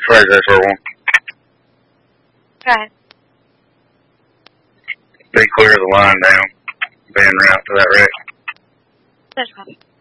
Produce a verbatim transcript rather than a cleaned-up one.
Sorry, guys, for one. Go ahead. They clear the line down, van route to that wreck. There's one.